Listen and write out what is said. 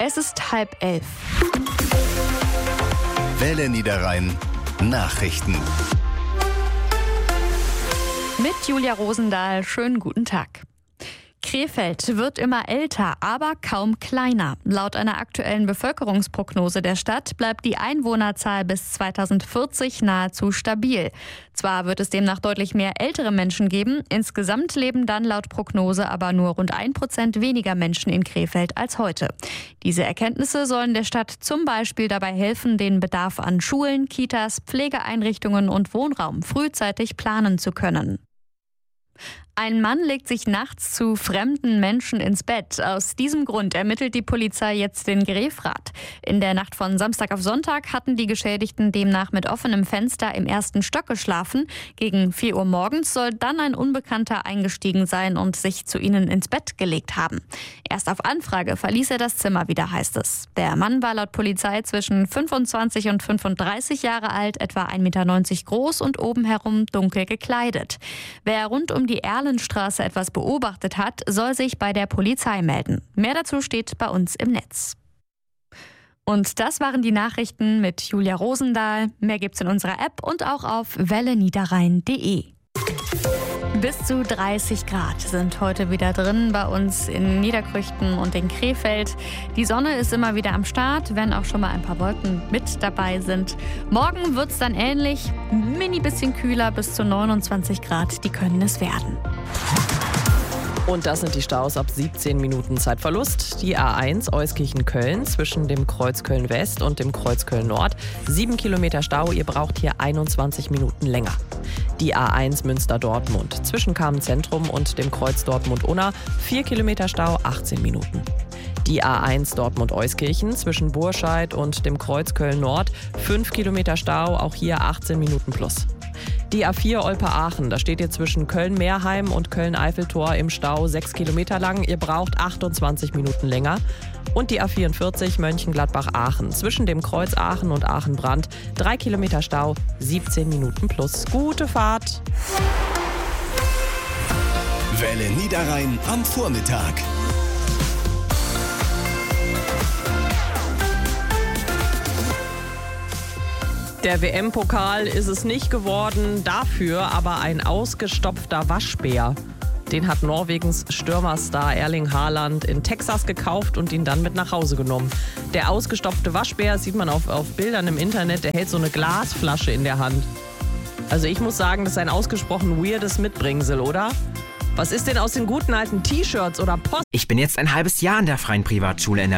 Es ist 10:30. Welle Niederrhein Nachrichten. Mit Julia Rosendahl, schönen guten Tag. Krefeld wird immer älter, aber kaum kleiner. Laut einer aktuellen Bevölkerungsprognose der Stadt bleibt die Einwohnerzahl bis 2040 nahezu stabil. Zwar wird es demnach deutlich mehr ältere Menschen geben, insgesamt leben dann laut Prognose aber nur rund 1% weniger Menschen in Krefeld als heute. Diese Erkenntnisse sollen der Stadt zum Beispiel dabei helfen, den Bedarf an Schulen, Kitas, Pflegeeinrichtungen und Wohnraum frühzeitig planen zu können. Ein Mann legt sich nachts zu fremden Menschen ins Bett. Aus diesem Grund ermittelt die Polizei jetzt den Grefrath. In der Nacht von Samstag auf Sonntag hatten die Geschädigten demnach mit offenem Fenster im ersten Stock geschlafen. Gegen 4 Uhr morgens soll dann ein Unbekannter eingestiegen sein und sich zu ihnen ins Bett gelegt haben. Erst auf Anfrage verließ er das Zimmer wieder, heißt es. Der Mann war laut Polizei zwischen 25 und 35 Jahre alt, etwa 1,90 Meter groß und oben herum dunkel gekleidet. Wer rund um die Erlenstraße etwas beobachtet hat, soll sich bei der Polizei melden. Mehr dazu steht bei uns im Netz. Und das waren die Nachrichten mit Julia Rosendahl. Mehr gibt's in unserer App und auch auf welleniederrhein.de. Bis zu 30 Grad sind heute wieder drin bei uns in Niederkrüchten und in Krefeld. Die Sonne ist immer wieder am Start, wenn auch schon mal ein paar Wolken mit dabei sind. Morgen wird es dann ähnlich, ein mini bisschen kühler, bis zu 29 Grad, die können es werden. Und das sind die Staus ab 17 Minuten Zeitverlust. Die A1 Euskirchen-Köln zwischen dem Kreuz Köln-West und dem Kreuz Köln-Nord. 7 Kilometer Stau, ihr braucht hier 21 Minuten länger. Die A1 Münster-Dortmund zwischen Carmen-Zentrum und dem Kreuz Dortmund-Unna. 4 Kilometer Stau, 18 Minuten. Die A1 Dortmund-Euskirchen zwischen Burscheid und dem Kreuz Köln-Nord. 5 Kilometer Stau, auch hier 18 Minuten plus. Die A4 Olpe-Aachen, da steht ihr zwischen Köln-Meerheim und Köln-Eiffeltor im Stau 6 Kilometer lang. Ihr braucht 28 Minuten länger. Und die A44 Mönchengladbach-Aachen zwischen dem Kreuz Aachen und Aachen-Brand. 3 Kilometer Stau, 17 Minuten plus. Gute Fahrt! Welle Niederrhein am Vormittag. Der WM-Pokal ist es nicht geworden, dafür aber ein ausgestopfter Waschbär. Den hat Norwegens Stürmerstar Erling Haaland in Texas gekauft und ihn dann mit nach Hause genommen. Der ausgestopfte Waschbär, sieht man auf Bildern im Internet, der hält so eine Glasflasche in der Hand. Also ich muss sagen, das ist ein ausgesprochen weirdes Mitbringsel, oder? Was ist denn aus den guten alten T-Shirts oder Post? Ich bin jetzt ein halbes Jahr an der Freien Privatschule in der